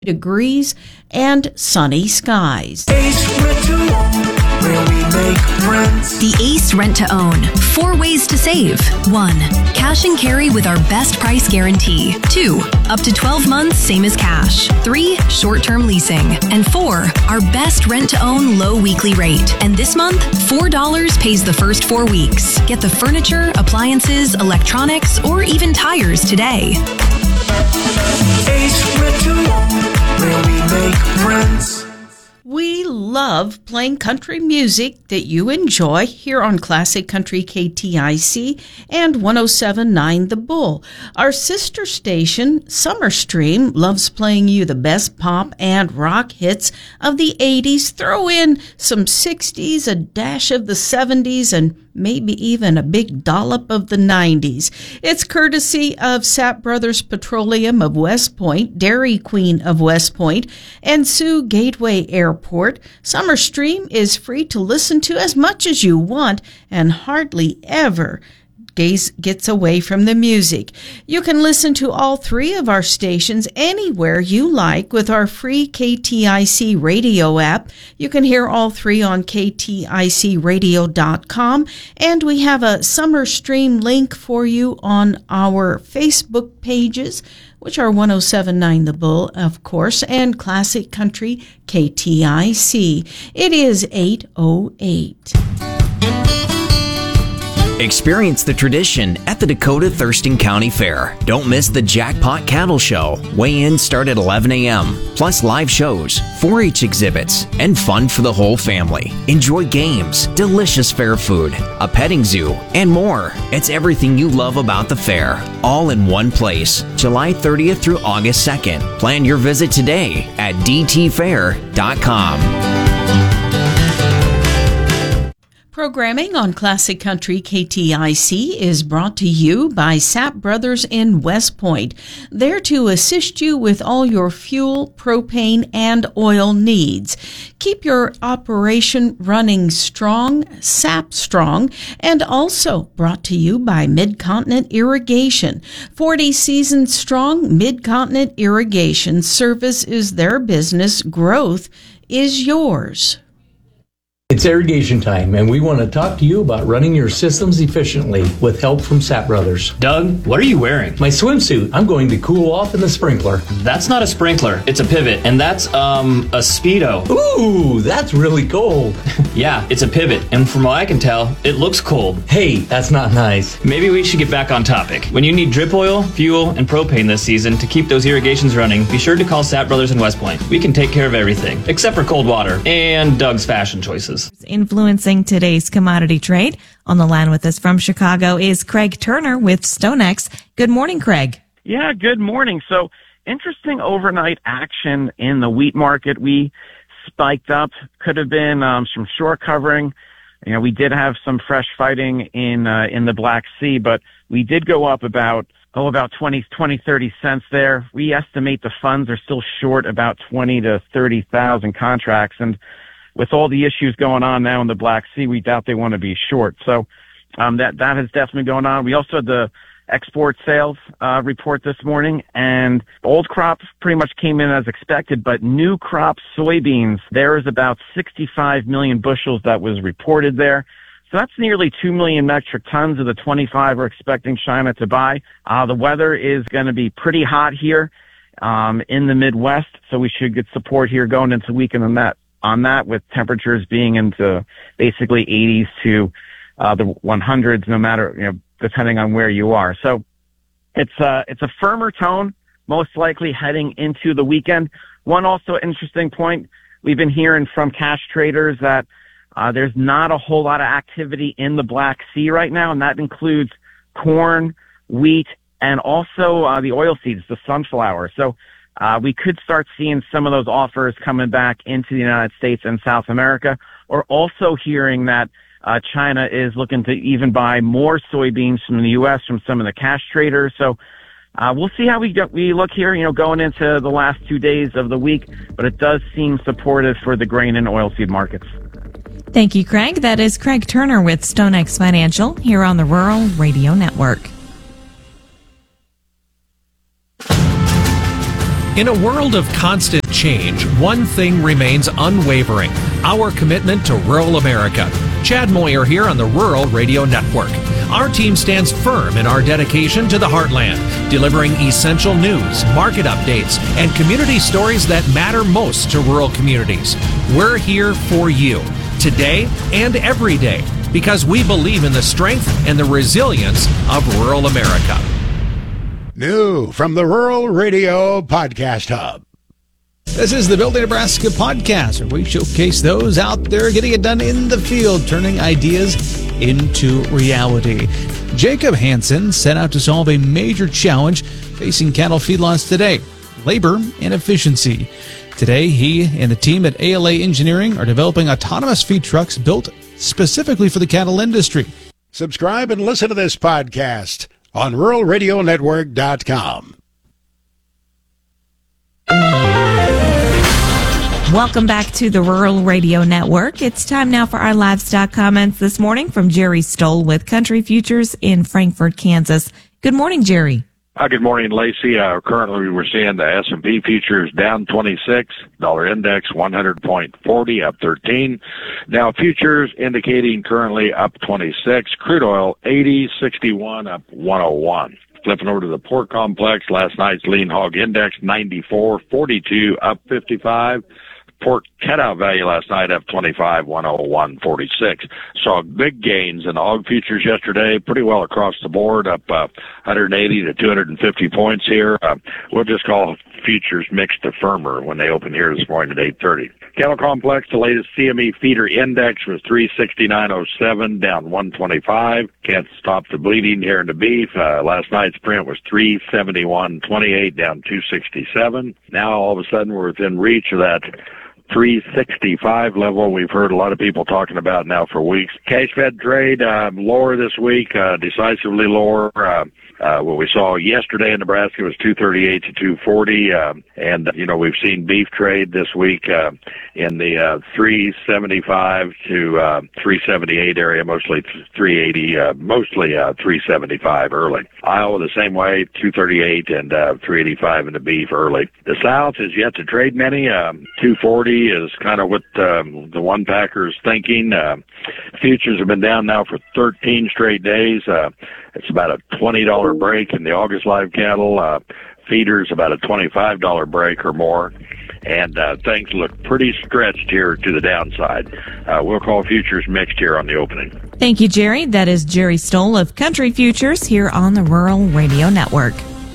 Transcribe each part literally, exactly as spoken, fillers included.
degrees and sunny skies. Ace Rent to Own, where we make friends. The Ace Rent to Own. Four ways to save. One, cash and carry with our best price guarantee. Two, up to twelve months, same as cash. Three, short-term leasing. And four, our best rent to own low weekly rate. And this month, four dollars pays the first four weeks. Get the furniture, appliances, electronics, or even tires today. Ace Rent to Own, where we make friends. We love playing country music that you enjoy here on Classic Country K T I C and one oh seven point nine The Bull. Our sister station, Summer Stream, loves playing you the best pop and rock hits of the eighties. Throw in some sixties, a dash of the seventies, and maybe even a big dollop of the nineties. It's courtesy of Sapp Brothers Petroleum of West Point, Dairy Queen of West Point, and Sioux Gateway Airport. Summer Stream is free to listen to as much as you want and hardly ever gets away from the music. You can listen to all three of our stations anywhere you like with our free K T I C radio app. You can hear all three on K T I C radio dot com, and we have a Summer Stream link for you on our Facebook pages, which are one oh seven point nine The Bull, of course, and Classic Country K T I C. It is eight oh eight. Experience the tradition at the Dakota Thurston County Fair. Don't miss the Jackpot Cattle Show. Weigh-ins start at eleven a.m., plus live shows, four H exhibits, and fun for the whole family. Enjoy games, delicious fair food, a petting zoo, and more. It's everything you love about the fair, all in one place. July thirtieth through August second. Plan your visit today at d t fair dot com. Programming on Classic Country K T I C is brought to you by Sapp Brothers in West Point. There to assist you with all your fuel, propane, and oil needs. Keep your operation running strong, Sapp Strong, and also brought to you by Mid-Continent Irrigation. forty seasons strong, Mid-Continent Irrigation service is their business. Growth is yours. It's irrigation time, and we want to talk to you about running your systems efficiently with help from Sapp Brothers. Doug, what are you wearing? My swimsuit. I'm going to cool off in the sprinkler. That's not a sprinkler. It's a pivot, and that's, um, a Speedo. Ooh, that's really cold. Yeah, it's a pivot, and from what I can tell, it looks cold. Hey, that's not nice. Maybe we should get back on topic. When you need drip oil, fuel, and propane this season to keep those irrigations running, be sure to call Sapp Brothers in West Point. We can take care of everything, except for cold water and Doug's fashion choices. Influencing today's commodity trade. On the line with us from Chicago is Craig Turner with StoneX. Good morning, Craig. Yeah, good morning. So interesting overnight action in the wheat market. We spiked up. Could have been um, some short covering. You know, we did have some fresh fighting in uh, in the Black Sea, but we did go up about oh about twenty, twenty, thirty cents there. We estimate the funds are still short about twenty to thirty thousand contracts, and with all the issues going on now in the Black Sea, we doubt they want to be short. So um, that that has definitely going on. We also had the export sales uh, report this morning, and old crops pretty much came in as expected, but new crop soybeans, there is about sixty-five million bushels that was reported there. So that's nearly two million metric tons of the twenty-five we're expecting China to buy. Uh, the weather is going to be pretty hot here um, in the Midwest, so we should get support here going into the weekend on that. on that with temperatures being into basically eighties to uh the hundreds, no matter, you know, depending on where you are. So it's uh it's a firmer tone, most likely heading into the weekend. One also interesting point, we've been hearing from cash traders that uh there's not a whole lot of activity in the Black Sea right now, and that includes corn, wheat, and also uh the oil seeds, the sunflower. So Uh, we could start seeing some of those offers coming back into the United States and South America. Or also hearing that uh, China is looking to even buy more soybeans from the U S from some of the cash traders. So uh, we'll see how we go, we look here, you know, going into the last two days of the week. But it does seem supportive for the grain and oilseed markets. Thank you, Craig. That is Craig Turner with StoneX Financial here on the Rural Radio Network. In a world of constant change, one thing remains unwavering: our commitment to rural America. Chad Moyer here on the Rural Radio Network. Our team stands firm in our dedication to the heartland, delivering essential news, market updates, and community stories that matter most to rural communities. We're here for you, today and every day, because we believe in the strength and the resilience of rural America. New from the Rural Radio Podcast Hub. This is the Building Nebraska podcast, where we showcase those out there getting it done in the field, turning ideas into reality. Jacob Hansen set out to solve a major challenge facing cattle feedlots today: labor and efficiency. Today, he and the team at A L A Engineering are developing autonomous feed trucks built specifically for the cattle industry. Subscribe and listen to this podcast on rural radio network dot com. Welcome back to the Rural Radio Network. It's time now for our livestock comments this morning from Jerry Stoll with Country Futures in Frankfort, Kansas. Good morning, Jerry. Hi, good morning, Lacey. Uh, currently, we're seeing the S and P futures down twenty-six, dollar index one hundred point four zero, up thirteen. Now, futures indicating currently up twenty-six. Crude oil eighty sixty-one, up one oh one. Flipping over to the pork complex, last night's lean hog index ninety-four forty-two, up fifty-five. Pork cutout value last night up twenty-five, one oh one forty-six. Saw big gains in the hog futures yesterday, pretty well across the board, up uh, one hundred eighty to two hundred fifty points here. Uh, we'll just call futures mixed to firmer when they open here this morning at eight thirty. Cattle complex, the latest C M E feeder index was three sixty-nine oh seven, down one twenty-five. Can't stop the bleeding here in the beef. Uh, last night's print was three seventy-one twenty-eight, down two sixty-seven. Now all of a sudden we're within reach of that three sixty-five level we've heard a lot of people talking about now for weeks. Cash fed trade uh, lower this week, uh, decisively lower. Uh, uh, what we saw yesterday in Nebraska was two thirty-eight to two forty, uh, and uh, you know we've seen beef trade this week uh, in the uh, three seventy-five to uh, three seventy-eight area, mostly three eighty, uh, mostly uh, three seventy-five early. Iowa the same way, two thirty-eight and uh, three eighty-five in the beef early. The South is yet to trade many. Um, two forty is kind of what um, the one packer is thinking. Uh, futures have been down now for thirteen straight days. Uh, it's about a twenty dollars break in the August live cattle. Uh, feeders about a twenty-five dollars break or more. And uh, things look pretty stretched here to the downside. Uh, we'll call futures mixed here on the opening. Thank you, Jerry. That is Jerry Stoll of Country Futures here on the Rural Radio Network.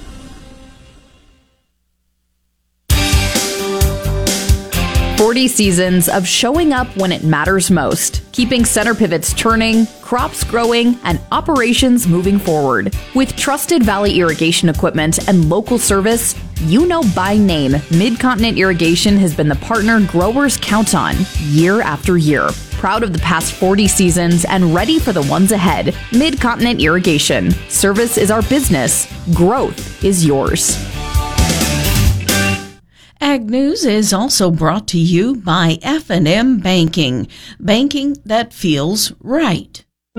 forty seasons of showing up when it matters most, keeping center pivots turning, crops growing, and operations moving forward. With trusted Valley irrigation equipment and local service, you know by name, Mid-Continent Irrigation has been the partner growers count on year after year. Proud of the past forty seasons and ready for the ones ahead. Mid-Continent Irrigation. Service is our business. Growth is yours. Ag News is also brought to you by F and M Banking, banking that feels right.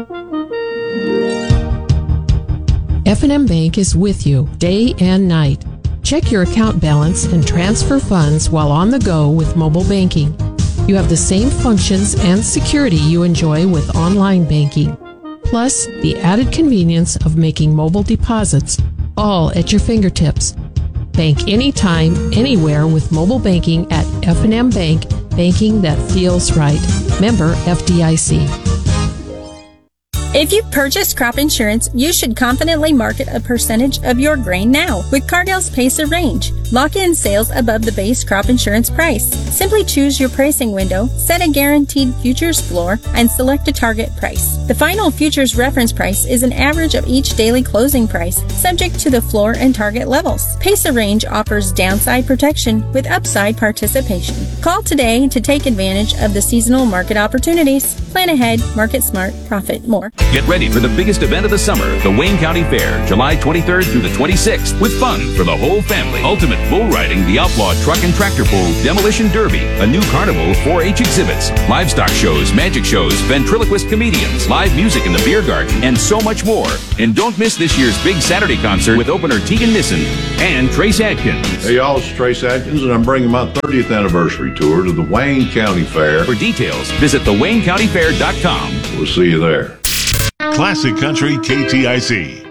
F and M Bank is with you day and night. Check your account balance and transfer funds while on the go with mobile banking. You have the same functions and security you enjoy with online banking, plus the added convenience of making mobile deposits, all at your fingertips. Bank anytime, anywhere with mobile banking at F and M Bank, banking that feels right. Member F D I C. If you've purchased crop insurance, you should confidently market a percentage of your grain now with Cardell's Pacer Range. Lock in sales above the base crop insurance price. Simply choose your pricing window, set a guaranteed futures floor, and select a target price. The final futures reference price is an average of each daily closing price, subject to the floor and target levels. Pacer Range offers downside protection with upside participation. Call today to take advantage of the seasonal market opportunities. Plan ahead, market smart, profit more. Get ready for the biggest event of the summer, the Wayne County Fair, July twenty-third through the twenty-sixth, with fun for the whole family. Ultimate bull riding, the outlaw truck and tractor pull, demolition derby, a new carnival, four H exhibits, livestock shows, magic shows, ventriloquist comedians, live music in the beer garden, and so much more. And don't miss this year's big Saturday concert with opener Tegan Nissen and Trace Adkins. Hey y'all, it's Trace Adkins, and I'm bringing my thirtieth anniversary tour to the Wayne County Fair. For details, visit the wayne county fair dot com. We'll see you there. Classic Country K T I C.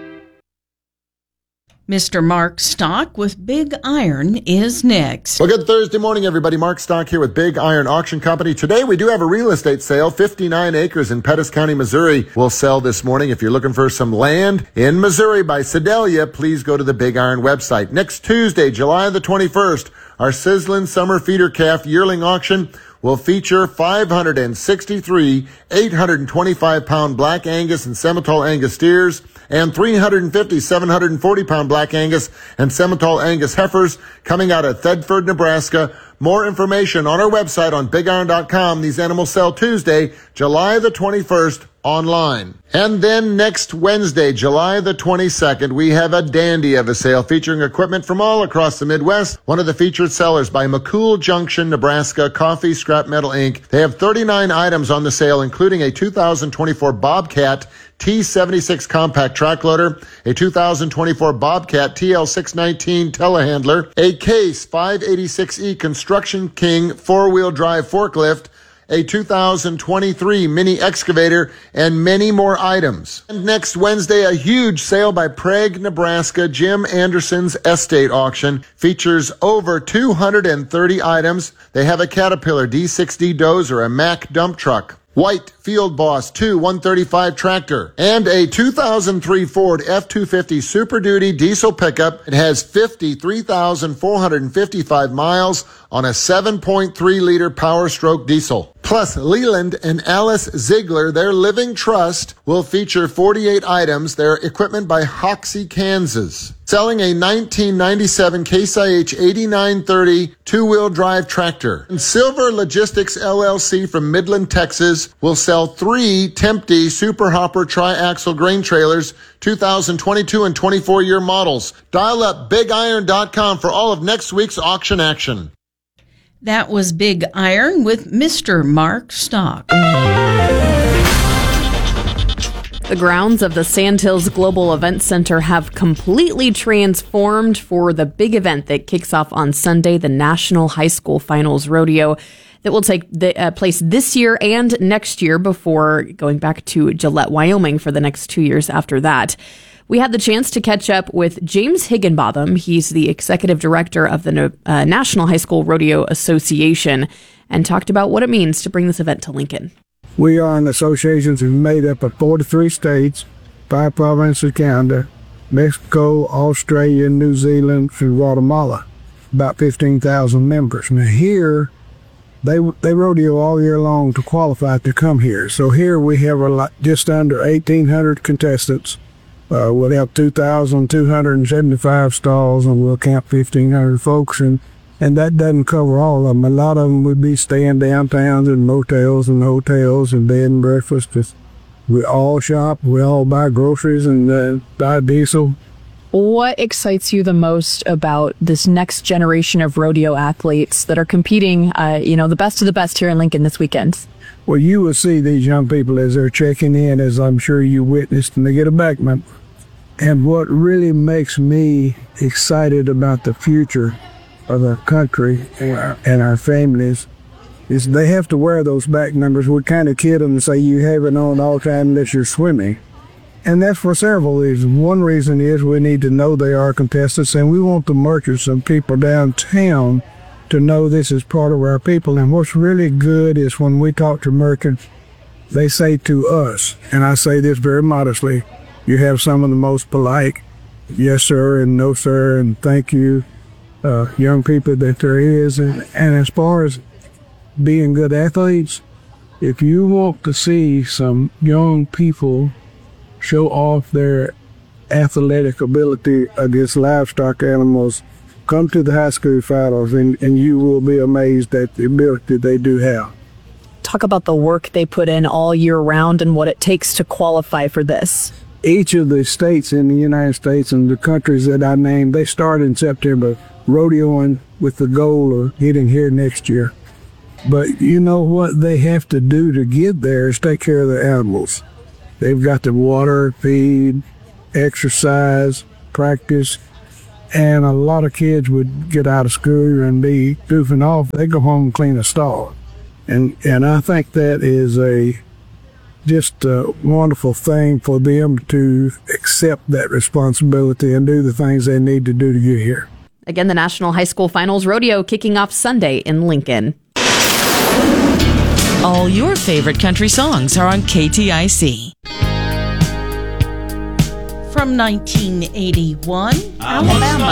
Mister Mark Stock with Big Iron is next. Well, good Thursday morning, everybody. Mark Stock here with Big Iron Auction Company. Today, we do have a real estate sale. fifty-nine acres in Pettis County, Missouri will sell this morning. If you're looking for some land in Missouri by Sedalia, please go to the Big Iron website. Next Tuesday, July the twenty-first, our Sizzlin' Summer Feeder Calf Yearling Auction will feature five hundred sixty-three eight hundred twenty-five pound Black Angus and Simmental Angus steers and three hundred fifty seven hundred forty pound Black Angus and Simmental Angus heifers coming out of Thedford, Nebraska. More information on our website on big iron dot com. These animals sell Tuesday, July the twenty-first, online. And then next Wednesday, July the twenty-second, we have a dandy of a sale featuring equipment from all across the Midwest. One of the featured sellers by McCool Junction, Nebraska, Coffee Scrap Metal Incorporated. They have thirty-nine items on the sale, including a two thousand twenty-four Bobcat T seventy-six compact track loader, a two thousand twenty-four Bobcat T L six nineteen telehandler, a Case five eighty-six E Construction King four-wheel drive forklift, a two thousand twenty-three mini excavator, and many more items. And next Wednesday, a huge sale by Prague, Nebraska. Jim Anderson's Estate Auction features over two hundred thirty items. They have a Caterpillar D sixty dozer, a Mack dump truck, White Field Boss two one thirty-five tractor, and a two thousand three Ford F two fifty Super Duty diesel pickup. It has fifty-three thousand four hundred fifty-five miles on a seven point three liter Power Stroke diesel. Plus, Leland and Alice Ziegler, their Living Trust, will feature forty-eight items. Their equipment by Hoxie, Kansas. Selling a nineteen ninety-seven Case I H eighty-nine thirty two-wheel drive tractor. And Silver Logistics L L C from Midland, Texas, will sell three Tempty Super Hopper tri-axle grain trailers, two thousand twenty-two and twenty-four year models. Dial up big iron dot com for all of next week's auction action. That was Big Iron with Mister Mark Stock. The grounds of the Sandhills Global Event Center have completely transformed for the big event that kicks off on Sunday, the National High School Finals Rodeo that will take the, uh, place this year and next year before going back to Gillette, Wyoming for the next two years after that. We had the chance to catch up with James Higginbotham. He's the executive director of the uh, National High School Rodeo Association, and talked about what it means to bring this event to Lincoln. We are an association that's made up of forty-three states, five provinces of Canada, Mexico, Australia, New Zealand, and Guatemala. About fifteen thousand members. Now here, they they rodeo all year long to qualify to come here. So here we have a lot, just under eighteen hundred contestants. Uh, we'll have two thousand two hundred seventy-five stalls, and we'll camp fifteen hundred folks, and, and that doesn't cover all of them. A lot of them would be staying downtowns in motels and hotels and bed and breakfast. We all shop, we all buy groceries and uh, buy diesel. What excites you the most about this next generation of rodeo athletes that are competing, uh, you know, the best of the best here in Lincoln this weekend? Well, you will see these young people as they're checking in, as I'm sure you witnessed, and they get a back member. And what really makes me excited about the future of our country and our, and our families is they have to wear those back numbers. We kind of kid them and say you have it on all the time unless you're swimming. And that's for several reasons. One reason is we need to know they are contestants, and we want the merchants and people downtown to know this is part of our people. And what's really good is when we talk to merchants, they say to us, and I say this very modestly, you have some of the most polite yes sir and no sir and thank you uh, young people that there is. And, and as far as being good athletes, if you want to see some young people show off their athletic ability against livestock animals, come to the high school finals, and, and you will be amazed at the ability they do have. Talk about the work they put in all year round and what it takes to qualify for this. Each of the states in the United States and the countries that I named, they start in September. rodeoing with the goal of getting here next year. But you know what they have to do to get there is take care of the animals. They've got to water, feed, exercise, practice, and a lot of kids would get out of school and be goofing off. They go home and clean a stall. And, and I think that is a just a wonderful thing for them to accept that responsibility and do the things they need to do to get here. Again, the National High School Finals Rodeo kicking off Sunday in Lincoln. All your favorite country songs are on K T I C. From nineteen eighty-one, Alabama.